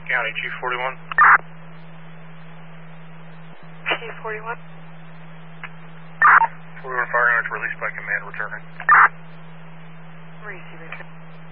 County, Chief 41. Chief 41. 41 fire units released by command returning. Receiving.